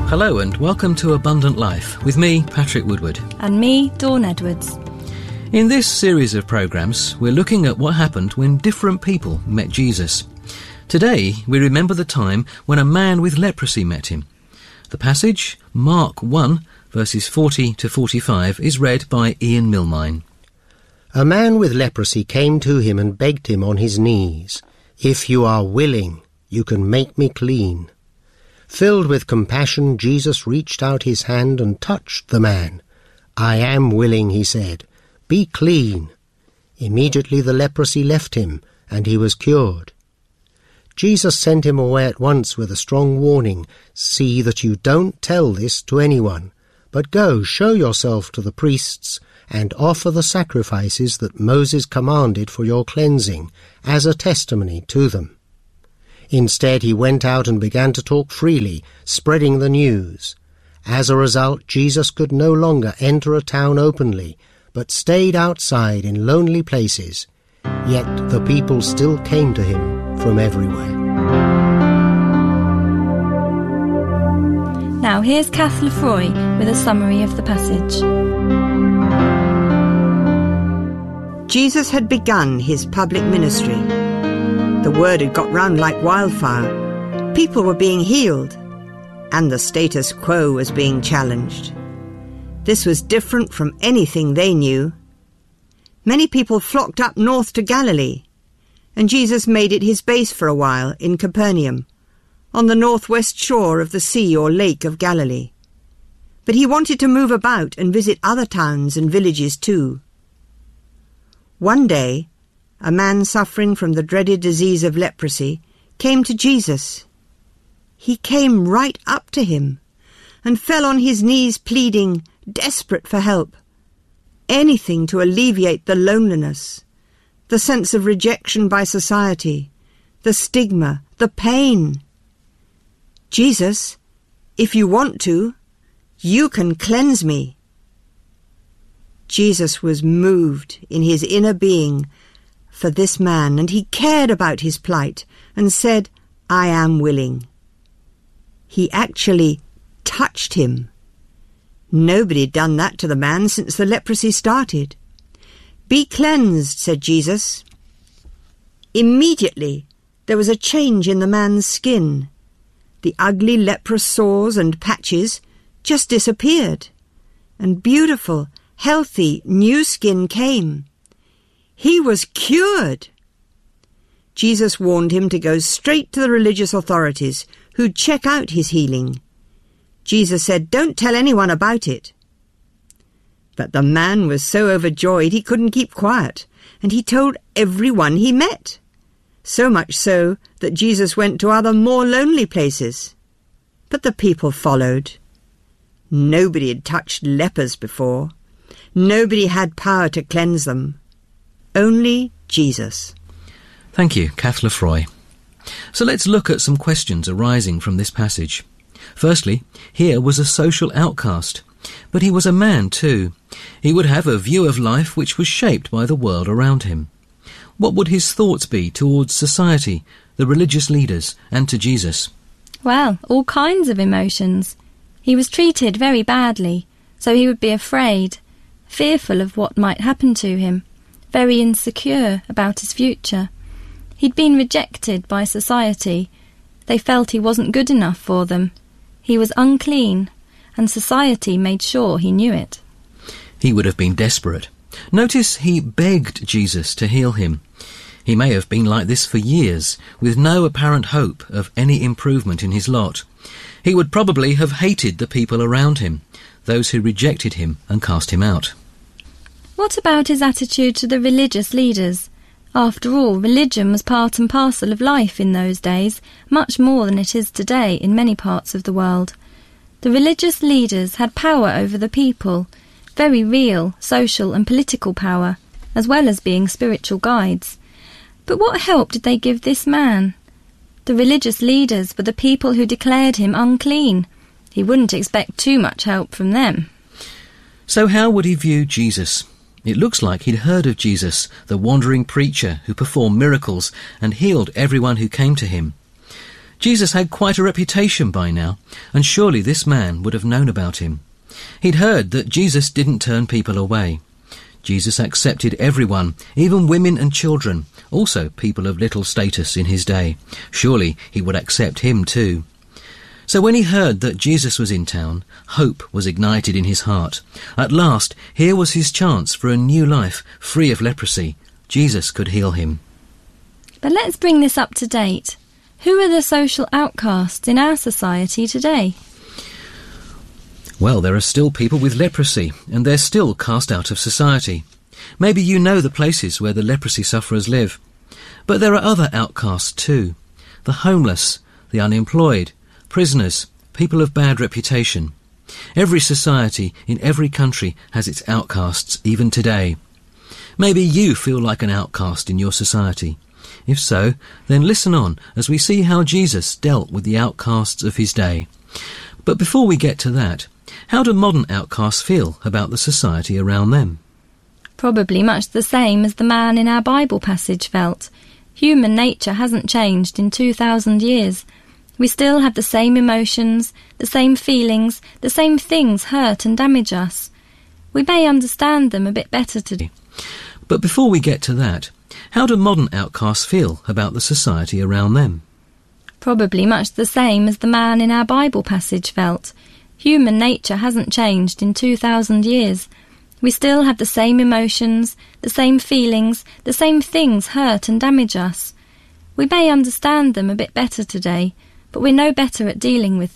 Hello and welcome to Abundant Life with me, Patrick Woodward. And me, Dawn Edwards. In this series of programmes, we're looking at what happened when different people met Jesus. Today, we remember the time when a man with leprosy met him. The passage, Mark 1, verses 40 to 45, is read by Ian Milmine. A man with leprosy came to him and begged him on his knees, "If you are willing, you can make me clean." Filled with compassion, Jesus reached out his hand and touched the man. "I am willing," he said. "Be clean." Immediately the leprosy left him, and he was cured. Jesus sent him away at once with a strong warning, "See that you don't tell this to anyone, but go, show yourself to the priests, and offer the sacrifices that Moses commanded for your cleansing, as a testimony to them." Instead, he went out and began to talk freely, spreading the news. As a result, Jesus could no longer enter a town openly, but stayed outside in lonely places. Yet the people still came to him from everywhere. Now here's Kath Lefroy with a summary of the passage. Jesus had begun his public ministry. The word had got round like wildfire. People were being healed, and the status quo was being challenged. This was different from anything they knew. Many people flocked up north to Galilee, and Jesus made it his base for a while in Capernaum, on the northwest shore of the Sea or Lake of Galilee. But he wanted to move about and visit other towns and villages too. One day, a man suffering from the dreaded disease of leprosy came to Jesus. He came right up to him and fell on his knees pleading, desperate for help. Anything to alleviate the loneliness, the sense of rejection by society, the stigma, the pain. "Jesus, if you want to, you can cleanse me." Jesus was moved in his inner being for this man, and he cared about his plight and said, "I am willing." He actually touched him. Nobody had done that to the man since the leprosy started. "Be cleansed," said Jesus. Immediately there was a change in the man's skin. The ugly leprous sores and patches just disappeared, and beautiful, healthy, new skin came. He was cured. Jesus warned him to go straight to the religious authorities, who'd check out his healing. Jesus said, "Don't tell anyone about it." But the man was so overjoyed he couldn't keep quiet, and he told everyone he met. So much so that Jesus went to other more lonely places. But the people followed. Nobody had touched lepers before. Nobody had power to cleanse them. Only Jesus. Thank you, Kath Lefroy. So let's look at some questions arising from this passage. Firstly, here was a social outcast, but he was a man too. He would have a view of life which was shaped by the world around him. What would his thoughts be towards society, the religious leaders, and to Jesus? Well, all kinds of emotions. He was treated very badly, so he would be afraid, fearful of what might happen to him, very insecure about his future. He'd been rejected by society. They felt he wasn't good enough for them. He was unclean, and society made sure he knew it. He would have been desperate. Notice he begged Jesus to heal him. He may have been like this for years, with no apparent hope of any improvement in his lot. He would probably have hated the people around him, those who rejected him and cast him out. What about his attitude to the religious leaders? After all, religion was part and parcel of life in those days, much more than it is today in many parts of the world. The religious leaders had power over the people, very real social and political power, as well as being spiritual guides. But what help did they give this man? The religious leaders were the people who declared him unclean. He wouldn't expect too much help from them. So how would he view Jesus? It looks like he'd heard of Jesus, the wandering preacher who performed miracles and healed everyone who came to him. Jesus had quite a reputation by now, and surely this man would have known about him. He'd heard that Jesus didn't turn people away. Jesus accepted everyone, even women and children, also people of little status in his day. Surely he would accept him too. So when he heard that Jesus was in town, hope was ignited in his heart. At last, here was his chance for a new life, free of leprosy. Jesus could heal him. But let's bring this up to date. Who are the social outcasts in our society today? Well, there are still people with leprosy, and they're still cast out of society. Maybe you know the places where the leprosy sufferers live. But there are other outcasts too. The homeless, the unemployed, prisoners, people of bad reputation. Every society in every country has its outcasts, even today. Maybe you feel like an outcast in your society. If so, then listen on as we see how Jesus dealt with the outcasts of his day. But before we get to that, how do modern outcasts feel about the society around them? Probably much the same as the man in our Bible passage felt. Human nature hasn't changed in 2,000 years. We still have the same emotions, the same feelings, the same things hurt and damage us. We may understand them a bit better today. But before we get to that, how do modern outcasts feel about the society around them? Probably much the same as the man in our Bible passage felt. Human nature hasn't changed in 2,000 years. We still have the same emotions, the same feelings, the same things hurt and damage us. We may understand them a bit better today, but we're no better at dealing with